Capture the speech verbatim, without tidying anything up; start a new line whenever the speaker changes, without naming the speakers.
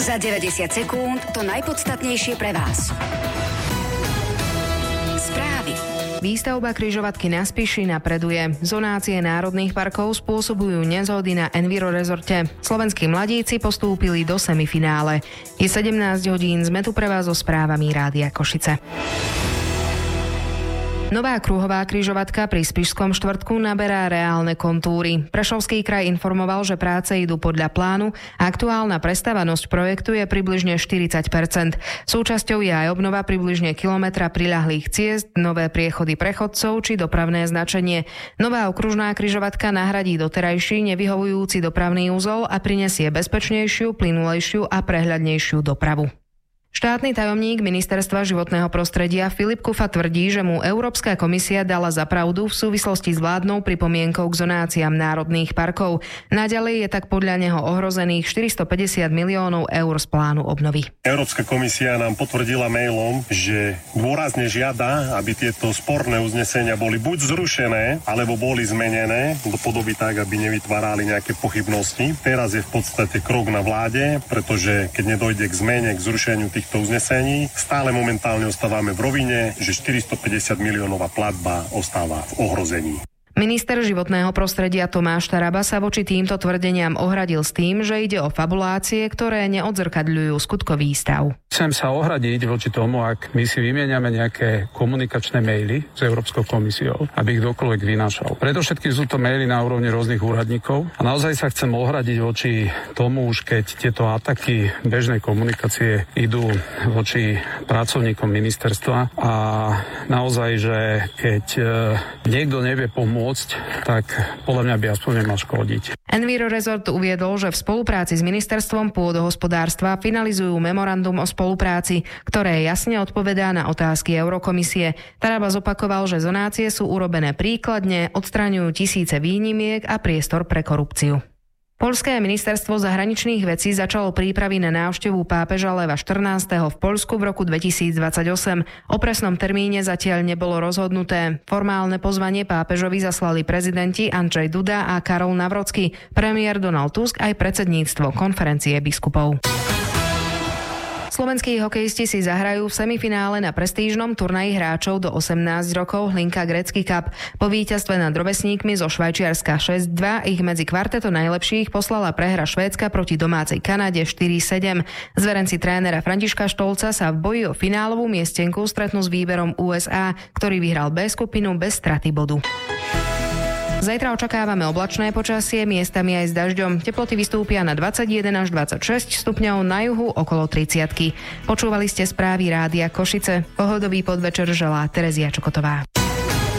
Za deväťdesiat sekúnd to najpodstatnejšie pre vás. Správy.
Výstavba križovatky na Spiši napreduje. Zonácie národných parkov spôsobujú nezhody na Envirorezorte. Slovenskí mladíci postúpili do semifinále. Je sedemnásť hodín, sme tu pre vás so správami Rádia Košice. Nová kruhová križovatka pri Spišskom štvrtku naberá reálne kontúry. Prešovský kraj informoval, že práce idú podľa plánu a aktuálna prestávanosť projektu je približne štyridsať percent. Súčasťou je aj obnova približne kilometra priľahlých ciest, nové priechody pre chodcov či dopravné značenie. Nová okružná križovatka nahradí doterajší nevyhovujúci dopravný úzol a prinesie bezpečnejšiu, plynulejšiu a prehľadnejšiu dopravu. Štátny tajomník Ministerstva životného prostredia Filip Kufa tvrdí, že mu Európska komisia dala za pravdu v súvislosti s vládnou pripomienkou k zonáciám národných parkov. Naďalej je tak podľa neho ohrozených štyristopäťdesiat miliónov eur z plánu obnovy.
Európska komisia nám potvrdila mailom, že dôrazne žiada, aby tieto sporné uznesenia boli buď zrušené, alebo boli zmenené do podoby tak, aby nevytvárali nejaké pochybnosti. Teraz je v podstate krok na vláde, pretože keď nedojde k zmene, k zrušeniu tých to uznesení. Stále momentálne ostávame v rovine, že štyristopäťdesiat miliónová platba ostáva v ohrození.
Minister životného prostredia Tomáš Taraba sa voči týmto tvrdeniam ohradil s tým, že ide o fabulácie, ktoré neodzrkadľujú skutkový stav.
Chcem sa ohradiť voči tomu, ak my si vymieňame nejaké komunikačné maily s Európskou komisiou, aby ich kdokoľvek vynášal. Predovšetkým sú to maily na úrovni rôznych úradníkov a naozaj sa chcem ohradiť voči tomu, už keď tieto ataky bežnej komunikácie idú voči pracovníkom ministerstva a naozaj, že keď e, niekto nevie pomôcť, tak podľa mňa by aspoň nemal škodiť.
Envirorezort uviedol, že v spolupráci s ministerstvom pôdohospodárstva finalizujú memorandum o spolupráci, ktoré jasne odpovedá na otázky Eurokomisie. Taraba zopakoval, že zonácie sú urobené príkladne, odstraňujú tisíce výnimiek a priestor pre korupciu. Poľské ministerstvo zahraničných vecí začalo prípravy na návštevu pápeža Leva štrnásteho v Poľsku v roku dvetisícdvadsaťosem. O presnom termíne zatiaľ nebolo rozhodnuté. Formálne pozvanie pápežovi zaslali prezidenti Andrzej Duda a Karol Nawrocki, premiér Donald Tusk aj predsedníctvo konferencie biskupov. Slovenskí hokejisti si zahrajú v semifinále na prestížnom turnaji hráčov do osemnásť rokov Hlinka Gretzky Cup. Po víťazstve nad rovesníkmi zo Švajčiarska šesť dva ich medzi kvarteto najlepších poslala prehra Švédska proti domácej Kanade štyri sedem. Zverenci trénera Františka Štolca sa v boji o finálovú miestenku stretnú s výberom ú es á, ktorý vyhral B skupinu bez straty bodu. Zajtra očakávame oblačné počasie, miestami aj s dažďom. Teploty vystúpia na dvadsaťjeden až dvadsaťšesť stupňov, na juhu okolo tridsiatky. Počúvali ste správy Rádia Košice. Pohodový podvečer želá Terezia Čokotová.